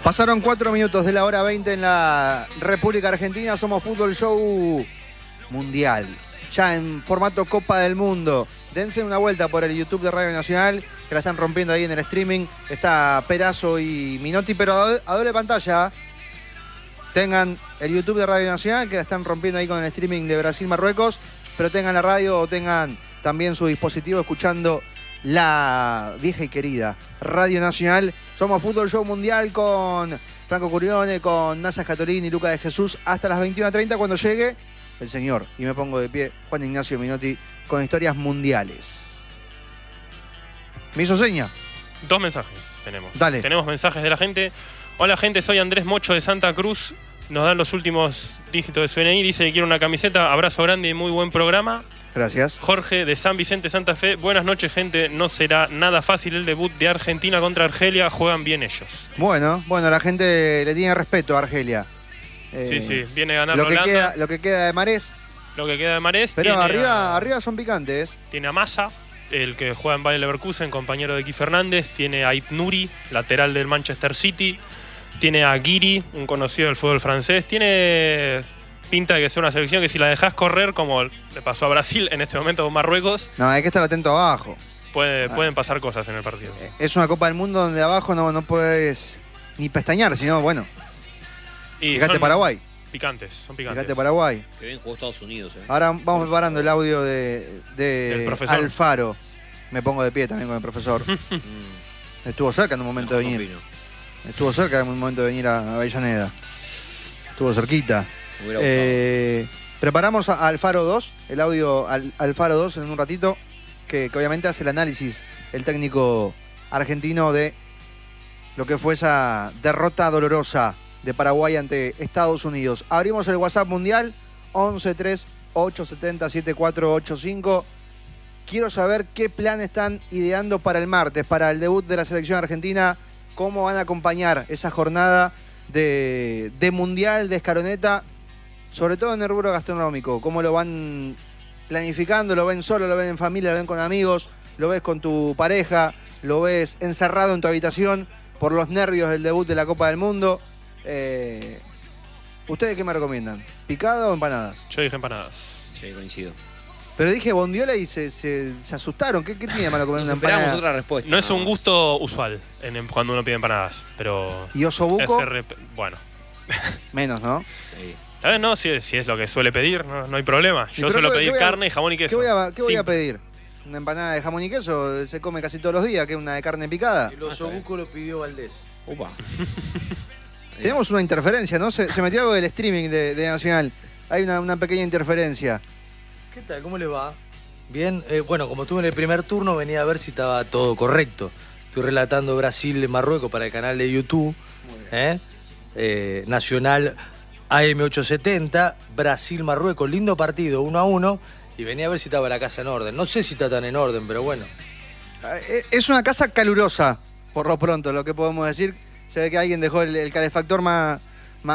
Pasaron 4 minutos de la hora 20 en la República Argentina. Somos Fútbol Show Mundial, ya en formato Copa del Mundo. Dense una vuelta por el YouTube de Radio Nacional, que la están rompiendo ahí en el streaming. Está Perazo y Minotti, pero a doble pantalla. Tengan el YouTube de Radio Nacional, que la están rompiendo ahí con el streaming de Brasil-Marruecos, pero tengan la radio o tengan también su dispositivo escuchando la vieja y querida Radio Nacional. Somos Fútbol Show Mundial con Franco Curione, con Nasa Scatolini y Luca de Jesús hasta las 21:30 cuando llegue el señor, y me pongo de pie, Juan Ignacio Minotti, con historias mundiales. ¿Me hizo seña? 2 mensajes tenemos. Dale. Tenemos mensajes de la gente. Hola gente, soy Andrés Mocho de Santa Cruz. Nos dan los últimos dígitos de su DNI. Dice que quiere una camiseta. Abrazo grande y muy buen programa. Gracias. Jorge de San Vicente, Santa Fe. Buenas noches, gente. No será nada fácil el debut de Argentina contra Argelia. Juegan bien ellos. Bueno, la gente le tiene respeto a Argelia. Sí, viene a ganar lo que Holanda. queda de Marés. Lo que queda de Marés. Pero arriba son picantes. Tiene a Massa, el que juega en Bayer Leverkusen, compañero de Ki Fernández. Tiene a Ait Nouri, lateral del Manchester City. Tiene a Guiri, un conocido del fútbol francés. Tiene pinta de que sea una selección que si la dejás correr, como le pasó a Brasil en este momento con Marruecos, no, hay que estar atento abajo. Pueden pasar cosas en el partido. Es una Copa del Mundo donde abajo no puedes ni pestañear, sino bueno. Y fíjate Paraguay. Son picantes. Fíjate Paraguay. Que bien jugó Estados Unidos. Ahora vamos preparando el audio del profesor Alfaro. Me pongo de pie también con el profesor. Estuvo cerca en un momento de venir. Estuvo cerca en un momento de venir a Avellaneda. Estuvo cerquita. Preparamos a Alfaro 2, el audio Alfaro 2 en un ratito, que obviamente hace el análisis el técnico argentino de lo que fue esa derrota dolorosa de Paraguay ante Estados Unidos. Abrimos el WhatsApp mundial 1138707485. Quiero saber qué plan están ideando para el martes, para el debut de la selección argentina. Cómo van a acompañar esa jornada de mundial, de escaloneta, sobre todo en el rubro gastronómico. Cómo lo van planificando, lo ven solo, lo ven en familia, lo ven con amigos, lo ves con tu pareja, lo ves encerrado en tu habitación por los nervios del debut de la Copa del Mundo. ¿Ustedes qué me recomiendan? ¿Picada o empanadas? Yo dije empanadas. Sí, coincido. Pero dije bondiola y se asustaron. ¿Qué tiene de malo comer una empanada? Esperamos otra respuesta. No es un gusto usual cuando uno pide empanadas, pero... ¿Y osobuco? Bueno. Menos, ¿no? Sí. No, si es lo que suele pedir, no hay problema. Yo suelo pedir carne, jamón y queso. ¿Qué voy a pedir? ¿Una empanada de jamón y queso? Se come casi todos los días, que es una de carne picada. El osobuco lo pidió Valdés. Upa. Tenemos una interferencia, ¿no? Se metió algo del streaming de Nacional. Hay una pequeña interferencia. ¿Qué tal? ¿Cómo le va? Bien. Bueno, como estuve en el primer turno, venía a ver si estaba todo correcto. Estoy relatando Brasil-Marruecos para el canal de YouTube. Nacional AM870, Brasil-Marruecos. Lindo partido, 1-1. Y venía a ver si estaba la casa en orden. No sé si está tan en orden, pero bueno. Es una casa calurosa, por lo pronto, lo que podemos decir. Se ve que alguien dejó el calefactor más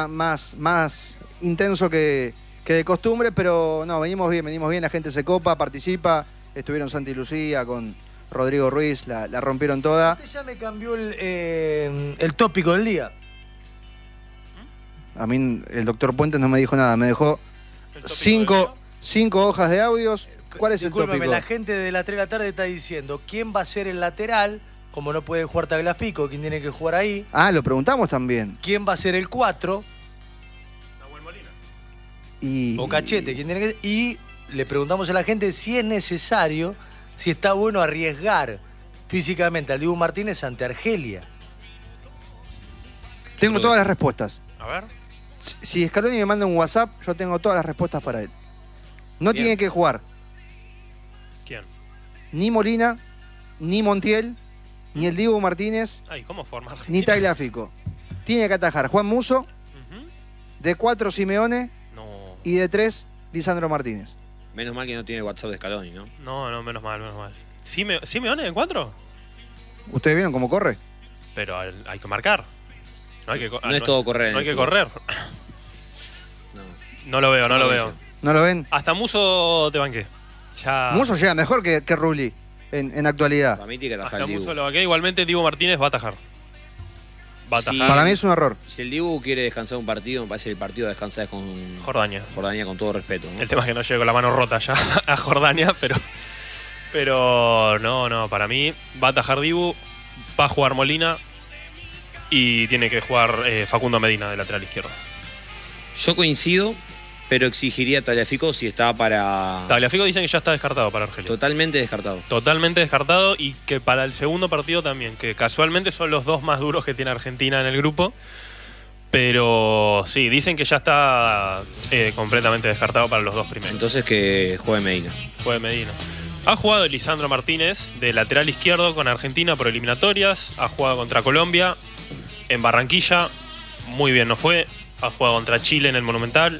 intenso que de costumbre, pero no, venimos bien, la gente se copa, participa. Estuvieron Santi y Lucía con Rodrigo Ruiz, la rompieron toda. Usted ya me cambió el tópico del día. A mí el doctor Puentes no me dijo nada, me dejó 5 hojas de audios. ¿Cuál es el tópico? La gente de las 3 de la tarde está diciendo quién va a ser el lateral, como no puede jugar Tagliafico, quién tiene que jugar ahí. Ah, lo preguntamos también. ¿Quién va a ser el 4? Nahuel Molina. O Cachete, ¿quién tiene que...? Y le preguntamos a la gente si es necesario, si está bueno arriesgar físicamente al Dibu Martínez ante Argelia. Tengo todas las respuestas. A ver. Si Scaloni me manda un WhatsApp, yo tengo todas las respuestas para él. No Bien. tiene que jugar ¿Quién? ni Molina, ni Montiel, ni el Dibu Martínez, Ay, ¿cómo forma Argentina? ni Tagliafico. Tiene que atajar Juan Musso, de 4 Simeone y de 3 Lisandro Martínez. Menos mal que no tiene WhatsApp de Scaloni, ¿no? No, menos mal. ¿Simeone de 4? ¿Ustedes vieron cómo corre? Pero hay que marcar. No es todo correr. No hay que correr. No lo veo. ¿No lo ven? Hasta Musso te banqué. Ya... Musso llega mejor que Rulli en actualidad. Para mí tiene que atajar Hasta el Dibu. Musso lo banqué. Igualmente Dibu Martínez va a atajar. Va a atajar Sí. Para mí es un error. Si el Dibu quiere descansar un partido, me parece que el partido a descansar es con Jordania. Jordania, con todo respeto, ¿no? El tema es que no llegue con la mano rota ya a Jordania, pero no, para mí va a atajar Dibu, va a jugar Molina y tiene que jugar Facundo Medina de lateral izquierdo. Yo coincido, pero exigiría a Tagliafico si está para... Tagliafico dicen que ya está descartado para Argelia. Totalmente descartado. Totalmente descartado y que para el segundo partido también, que casualmente son los dos más duros que tiene Argentina en el grupo. Pero sí, dicen que ya está completamente descartado para los dos primeros. Entonces que juegue Medina. Juegue Medina. Ha jugado Lisandro Martínez de lateral izquierdo con Argentina por eliminatorias. Ha jugado contra Colombia en Barranquilla. Muy bien no fue. Ha jugado contra Chile en el Monumental.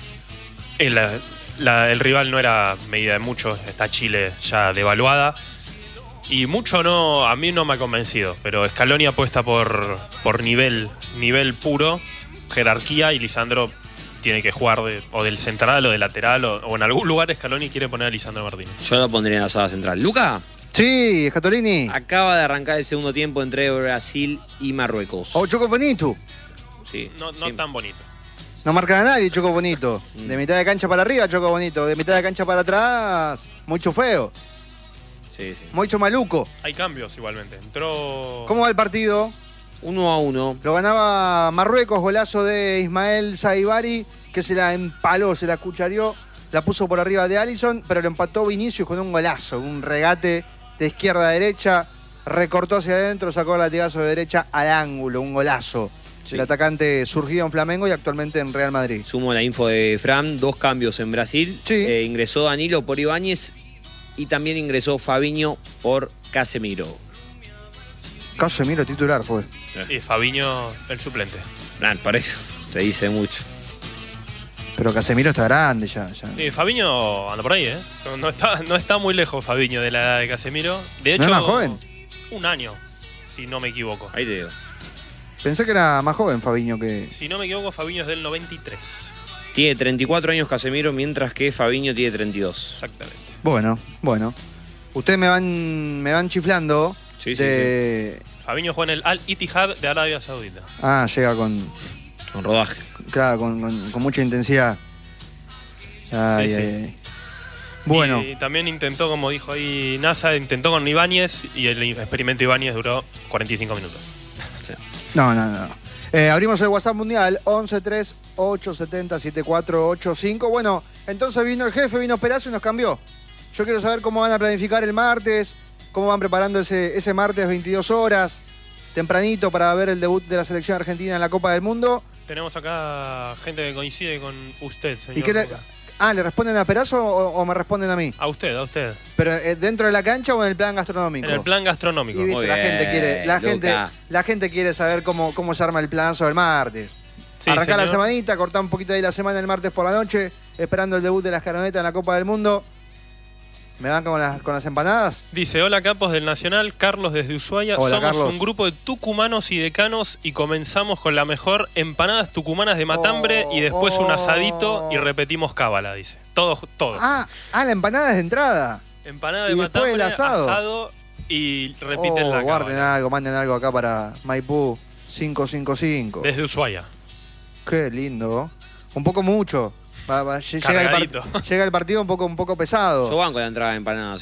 El rival no era medida de mucho. Está Chile ya devaluada. Y mucho no, a mí no me ha convencido. Pero Scaloni apuesta por nivel puro, jerarquía, y Lisandro tiene que jugar o del central o del lateral. O en algún lugar Scaloni quiere poner a Lisandro Martínez. Yo lo pondría en la sala central. Luca, Sí, Scatolini. acaba de arrancar el segundo tiempo entre Brasil y Marruecos. O Choco Bonito. Sí, No sí. tan bonito. No marcan a nadie, Choco Bonito. De mitad de cancha para arriba, Choco Bonito. De mitad de cancha para atrás, mucho feo. Sí, sí. Mucho maluco. Hay cambios igualmente. Entró. ¿Cómo va el partido? 1-1. Lo ganaba Marruecos, golazo de Ismael Saibari, que se la empaló, se la cuchareó, la puso por arriba de Alisson, pero lo empató Vinicius con un golazo, un regate de izquierda a derecha, recortó hacia adentro, sacó el latigazo de derecha al ángulo, un golazo. Sí. El atacante surgido en Flamengo y actualmente en Real Madrid. Sumo la info de Fran, 2 cambios en Brasil. Sí. Ingresó Danilo por Ibáñez y también ingresó Fabinho por Casemiro. Casemiro titular fue. Y Fabinho, el suplente. Por eso se dice mucho. Pero Casemiro está grande ya. Y Fabinho anda por ahí, ¿eh? No está muy lejos Fabinho de la edad de Casemiro. De hecho, ¿No es más joven? Un año, si no me equivoco. Ahí te digo. Pensé que era más joven Fabiño que... Si no me equivoco, Fabinho es del 93. Tiene 34 años Casemiro, mientras que Fabinho tiene 32. Exactamente. Bueno. Ustedes me van chiflando Sí, sí, de... Fabinho juega en el Al Ittihad de Arabia Saudita. Ah, llega con... Con rodaje. Claro, con mucha intensidad. Ay, Sí, sí. ay. Bueno, Y también intentó, como dijo ahí NASA, intentó con Ibáñez y el experimento Ibáñez duró 45 minutos. no. Abrimos el WhatsApp mundial 1138707485. Bueno, entonces vino el jefe, vino Perazo y nos cambió. Yo quiero saber cómo van a planificar el martes, cómo van preparando ese martes 22 horas, tempranito para ver el debut de la selección argentina en la Copa del Mundo. Tenemos acá gente que coincide con usted, señor. ¿Y qué le responden a Perazo o me responden a mí? A usted. ¿Pero dentro de la cancha o en el plan gastronómico? En el plan gastronómico. Y viste, Muy la bien, gente quiere, Luca. la gente quiere saber cómo se arma el plan sobre el martes. Sí, Arrancar la señor. semanita, cortar un poquito ahí la semana el martes por la noche, esperando el debut de las caronetas en la Copa del Mundo. ¿Me van con las empanadas? Dice, hola capos del Nacional, Carlos desde Ushuaia. Hola, Somos Carlos. un grupo de tucumanos y decanos y comenzamos con la mejor empanadas tucumanas de matambre y después un asadito y repetimos cábala, dice. Todo. Ah, la empanada es de entrada. Empanada de y después matambre, el asado. asado y repiten la guarden cábala. algo, manden algo acá para Maipú 555. Desde Ushuaia. Qué lindo. Un poco mucho. Cargadito. Llega el partido un poco pesado. Yo banco la entrada de empanadas,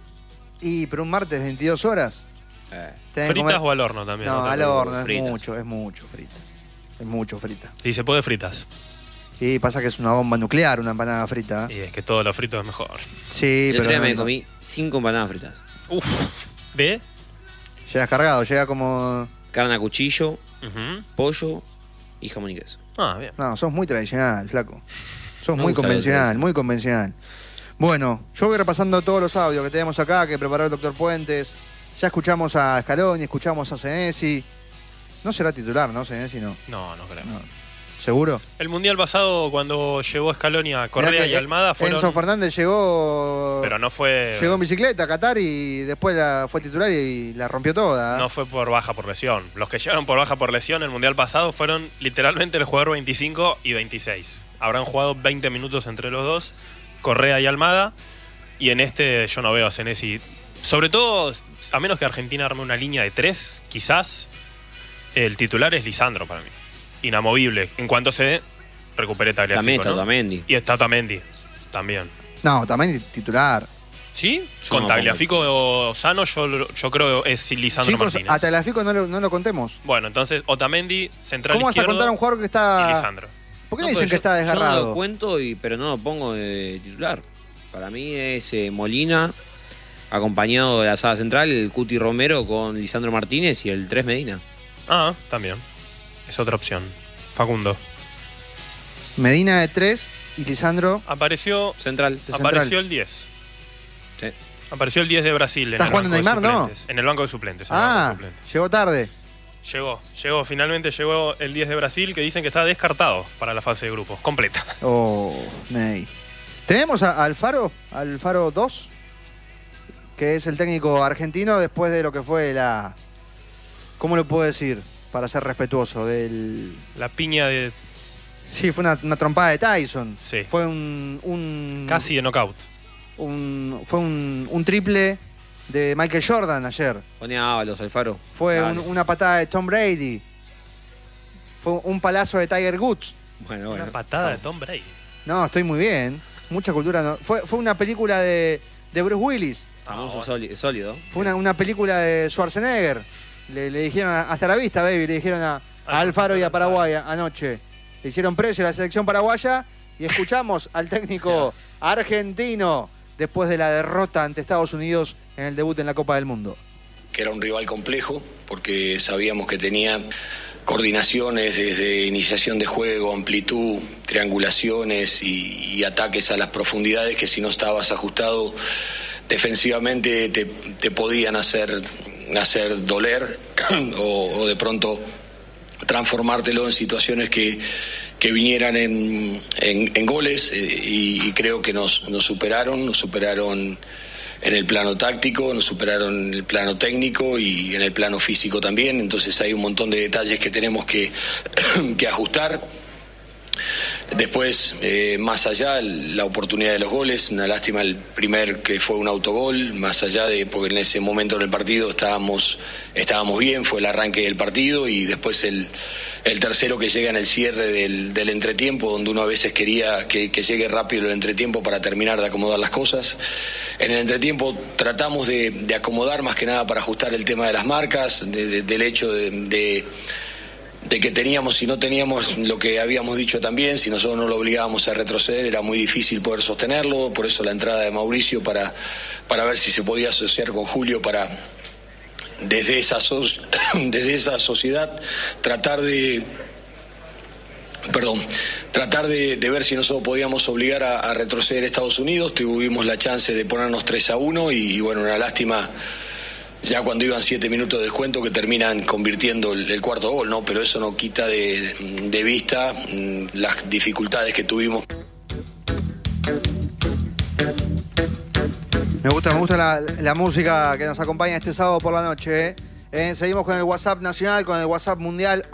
Pero un martes 22 horas. Tenés que ¿Fritas comer- o al horno también? No, te al preocupes. horno, fritas. es mucho frita. Es mucho frita. Dice, puede fritas. Y pasa que es una bomba nuclear una empanada frita. Y es que todo lo frito es mejor. Sí, El otro día pero me comí 5 empanadas fritas. Uf. ¿De? llegas cargado, llega como... Carne a cuchillo, Ujú. pollo y jamón y queso. Ah, bien. No, sos muy tradicional, flaco. Sos Me muy gusta lo convencional, tradicional. muy convencional. Bueno, yo voy repasando todos los audios que tenemos acá, que preparó el doctor Puentes. Ya escuchamos a Scaloni, escuchamos a Senesi. No será titular, ¿no? Senesi no. No creo. No. ¿Seguro? El mundial pasado, cuando llevó Scaloni a Correa Mirá que y Almada, fueron. Enzo Fernández llegó... Pero no fue. Llegó en bicicleta a Qatar y después fue titular y la rompió toda. No fue por baja por lesión. Los que llegaron por baja por lesión el mundial pasado fueron literalmente el jugador 25 y 26. Habrán jugado 20 minutos entre los dos, Correa y Almada. Y en este yo no veo a Senesi. Sobre todo, a menos que Argentina arme una línea de 3, quizás. El titular es Lisandro para mí. Inamovible. En cuanto se recupere Tagliafico, También está ¿no? Otamendi. Y está Otamendi también. No, también titular. ¿Sí? Yo Con no Tagliafico sano yo creo es Lisandro Chicos, Martínez. a Tagliafico no lo contemos. Bueno, entonces Otamendi, central ¿Cómo vas a izquierdo, contar a un jugador que y está...? Lisandro. ¿Por qué No, no dicen pero que está Yo no desgarrado? lo cuento, pero no lo pongo de titular. Para mí es Molina, acompañado de la sala central, el Cuti Romero con Lisandro Martínez y el 3 Medina. Ah, también. Es otra opción. Facundo. Medina de 3 y Lisandro... Apareció Central. Apareció el 10. Sí. Apareció el 10 de Brasil. ¿Está jugando Neymar, no? En el banco de suplentes. en el banco Ah, de suplentes. llegó tarde. Finalmente llegó el 10 de Brasil, que dicen que está descartado para la fase de grupos, completa. Oh, Ney. Tenemos a Alfaro 2, que es el técnico argentino después de lo que fue la... ¿Cómo lo puedo decir? Para ser respetuoso, del... La piña de Sí, fue una trompada de Tyson. Sí. Fue un casi de knockout. fue un triple de Michael Jordan ayer. Ponía Ábalos, Alfaro. Fue Dale. una patada de Tom Brady. Fue un palazo de Tiger Woods. Bueno. Una patada de Tom Brady. No, estoy muy bien. Mucha cultura. No. Fue una película de Bruce Willis. Famoso bueno. sólido. Fue una película de Schwarzenegger. Le dijeron hasta la vista, baby. Le dijeron a Alfaro y a Paraguay anoche. Le hicieron precio a la selección paraguaya y escuchamos al técnico argentino después de la derrota ante Estados Unidos en el debut en la Copa del Mundo. Que era un rival complejo porque sabíamos que tenía coordinaciones desde iniciación de juego, amplitud, triangulaciones y ataques a las profundidades que si no estabas ajustado defensivamente te podían hacer doler o de pronto transformártelo en situaciones que vinieran en goles y creo que nos superaron en el plano táctico, nos superaron en el plano técnico y en el plano físico también, entonces hay un montón de detalles que tenemos que ajustar. Después, más allá, la oportunidad de los goles, una lástima el primer que fue un autogol, más allá de, porque en ese momento en el partido estábamos bien, fue el arranque del partido y después el tercero que llega en el cierre del entretiempo, donde uno a veces quería que llegue rápido el entretiempo para terminar de acomodar las cosas. En el entretiempo tratamos de acomodar más que nada para ajustar el tema de las marcas, del hecho de que teníamos, si no teníamos lo que habíamos dicho también, si nosotros no lo obligábamos a retroceder, era muy difícil poder sostenerlo, por eso la entrada de Mauricio para ver si se podía asociar con Julio para, desde esa sociedad, tratar de ver si nosotros podíamos obligar a retroceder a Estados Unidos. Tuvimos la chance de ponernos 3-1 y bueno, una lástima ya cuando iban 7 minutos de descuento que terminan convirtiendo el cuarto gol, ¿no? Pero eso no quita de vista las dificultades que tuvimos. Me gusta la música que nos acompaña este sábado por la noche. Seguimos con el WhatsApp nacional, con el WhatsApp mundial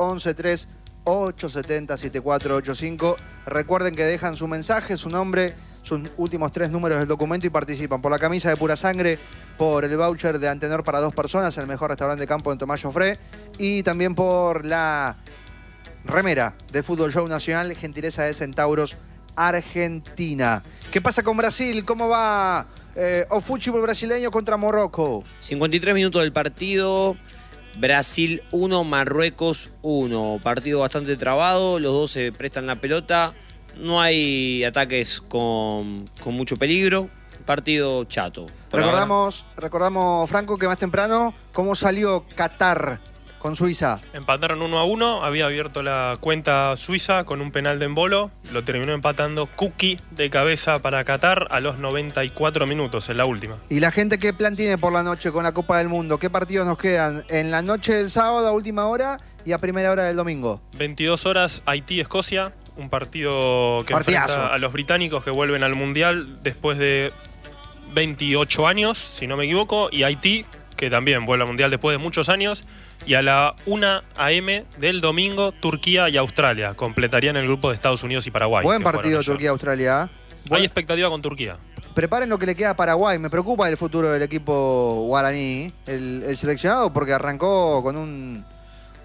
1138707485. Recuerden que dejan su mensaje, su nombre, sus últimos 3 números del documento y participan por la camisa de Pura Sangre, por el voucher de Antenor para 2 personas, el mejor restaurante de campo en Tomás Jofré, y también por la remera de Fútbol Show Nacional, gentileza de Centauros Argentina. ¿Qué pasa con Brasil? ¿Cómo va o fútbol brasileño contra Morocco? 53 minutos del partido. Brasil 1, Marruecos 1. Partido bastante trabado, los dos se prestan la pelota. No hay ataques con mucho peligro. Partido chato. Recordamos, Franco, que más temprano, ¿cómo salió Qatar con Suiza? Empataron 1-1, había abierto la cuenta Suiza con un penal de embolo, lo terminó empatando Kuki de cabeza para Qatar a los 94 minutos en la última. ¿Y la gente qué plan tiene por la noche con la Copa del Mundo? ¿Qué partidos nos quedan en la noche del sábado a última hora y a primera hora del domingo? 22 horas Haití-Escocia, un partido que Partidazo. enfrenta a los británicos que vuelven al Mundial después de 28 años, si no me equivoco, y Haití, que también vuelve al Mundial después de muchos años. Y a la 1 a.m. del domingo, Turquía y Australia completarían el grupo de Estados Unidos y Paraguay. Buen partido Turquía-Australia. Hay expectativa con Turquía. Preparen lo que le queda a Paraguay. Me preocupa el futuro del equipo guaraní, el seleccionado, porque arrancó con un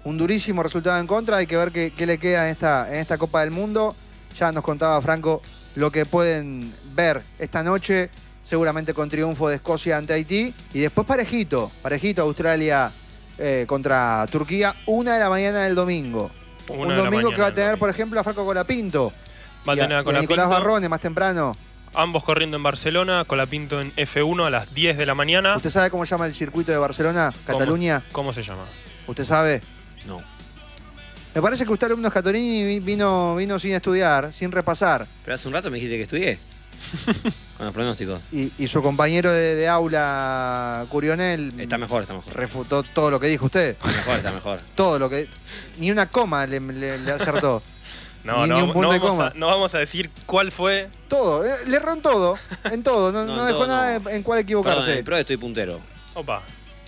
un durísimo resultado en contra. Hay que ver qué le queda en esta Copa del Mundo. Ya nos contaba Franco lo que pueden ver esta noche, seguramente con triunfo de Escocia ante Haití. Y después parejito Australia contra Turquía, 1 de la mañana del domingo. Un domingo que va a tener, por ejemplo, a Franco Colapinto. Va a tener a Colapinto. Nicolás Barrone más temprano. Ambos corriendo en Barcelona, Colapinto en F1 a las 10 de la mañana. ¿Usted sabe cómo se llama el circuito de Barcelona, Cataluña? ¿Cómo se llama? ¿Usted sabe? No. Me parece que usted, alumno Scatolini, vino sin estudiar, sin repasar. Pero hace un rato me dijiste que estudié. Con los pronósticos. Y su compañero de aula, Curionel, Está mejor. refutó todo lo que dijo usted. Está mejor. Todo lo que... Ni una coma le acertó. No vamos a decir cuál fue. Todo. Le erró en todo. En todo. No dejó todo nada no. en cuál equivocarse. Perdón, en el pro estoy puntero. Opa.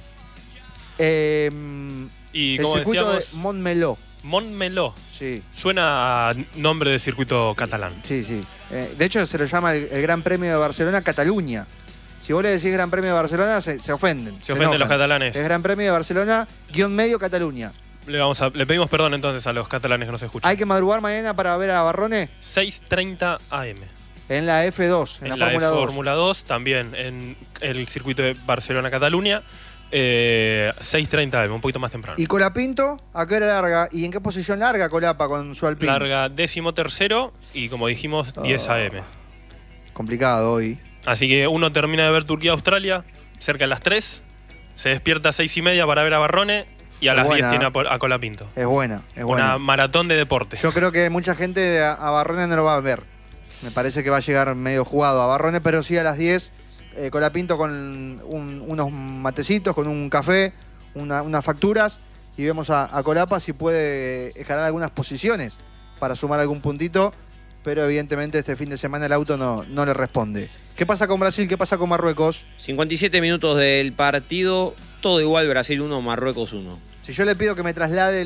El Y como circuito decíamos, de Montmeló. Montmeló. Sí. Suena a nombre de circuito catalán. Sí. De hecho, se lo llama el Gran Premio de Barcelona Cataluña. Si vos le decís Gran Premio de Barcelona, se ofenden. Se ofenden enojan. los catalanes. Es Gran Premio de Barcelona, _medio Cataluña. Le pedimos perdón entonces a los catalanes que nos escuchan. Hay que madrugar mañana para ver a Barrone 6:30 AM. en la F2, en la Fórmula 2. Fórmula 2, también en el circuito de Barcelona-Cataluña. 6:30 AM, un poquito más temprano. ¿Y Colapinto a qué hora larga? ¿Y en qué posición larga Colapa con su Alpine? Larga 13º y como dijimos 10 AM. Complicado hoy. Así que uno termina de ver Turquía-Australia cerca de las 3, se despierta a 6:30 para ver a Barrone y a Es las buena. 10 tiene a Colapinto. Es buena. Una maratón de deporte. Yo creo que mucha gente a Barrone no lo va a ver. Me parece que va a llegar medio jugado a Barrone, pero sí a las 10. Colapinto con unos matecitos, con un café, unas facturas, y vemos a Colapa si puede escalar algunas posiciones para sumar algún puntito, pero evidentemente este fin de semana el auto no le responde. ¿Qué pasa con Brasil? ¿Qué pasa con Marruecos? 57 minutos del partido, todo igual, Brasil 1, Marruecos 1. Si yo le pido que me traslade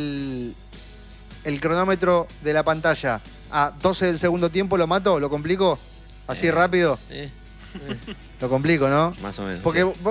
el cronómetro de la pantalla a 12 del segundo tiempo, ¿lo mato? ¿Lo complico? ¿Así rápido? Lo complico, ¿no? Más o menos. Porque sí.